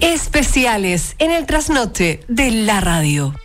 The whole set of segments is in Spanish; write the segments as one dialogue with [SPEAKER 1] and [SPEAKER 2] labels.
[SPEAKER 1] Especiales en el trasnoche de la radio.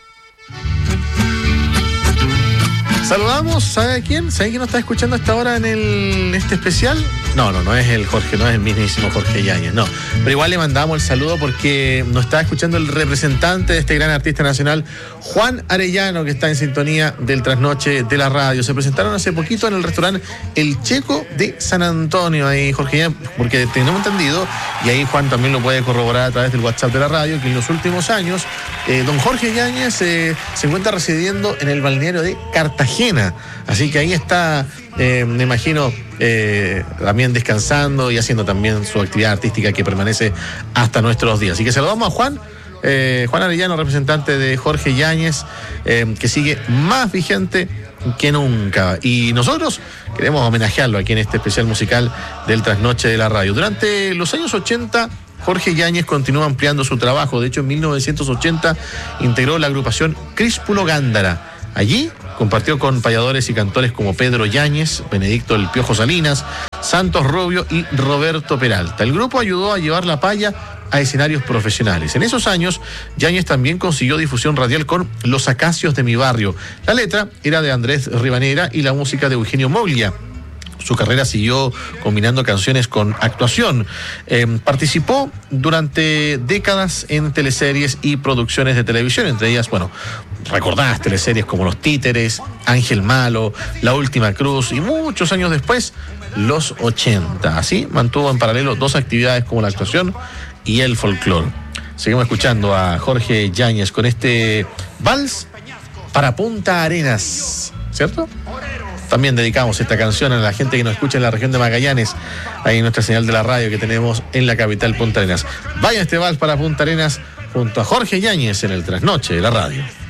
[SPEAKER 2] Saludamos, ¿sabe quién? ¿Sabe quién nos está escuchando hasta ahora en este especial? No es el Jorge, no es el mismísimo Jorge Yáñez, no. Pero igual le mandamos el saludo porque nos está escuchando el representante de este gran artista nacional, Juan Arellano, que está en sintonía del trasnoche de la radio. Se presentaron hace poquito en el restaurante El Checo de San Antonio, ahí Jorge Yáñez, porque tenemos entendido, y ahí Juan también lo puede corroborar a través del WhatsApp de la radio, que en los últimos años don Jorge Yáñez se encuentra residiendo en el balneario de Cartagena. Así que ahí está, me imagino, también descansando y haciendo también su actividad artística que permanece hasta nuestros días. Así que saludamos a Juan Arellano, representante de Jorge Yáñez, que sigue más vigente que nunca. Y nosotros queremos homenajearlo aquí en este especial musical del Trasnoche de la Radio. Durante los años 80, Jorge Yáñez continuó ampliando su trabajo. De hecho, en 1980 integró la agrupación Críspulo Gándara. Allí compartió con payadores y cantores como Pedro Yáñez, Benedicto El Piojo Salinas, Santos Rubio y Roberto Peralta. El grupo ayudó a llevar la paya a escenarios profesionales. En esos años, Yáñez también consiguió difusión radial con Los Acacios de mi barrio. La letra era de Andrés Ribanera y la música de Eugenio Moglia. Su carrera siguió combinando canciones con actuación. Participó durante décadas en teleseries y producciones de televisión, entre ellas, recordadas teleseries como Los Títeres, Ángel Malo, La Última Cruz y muchos años después, Los 80. Así mantuvo en paralelo dos actividades como la actuación y el folclore. Seguimos escuchando a Jorge Yáñez con este vals para Punta Arenas, ¿cierto? También dedicamos esta canción a la gente que nos escucha en la región de Magallanes, ahí en nuestra señal de la radio que tenemos en la capital Punta Arenas. Vaya este vals para Punta Arenas junto a Jorge Yáñez en el Trasnoche de la radio.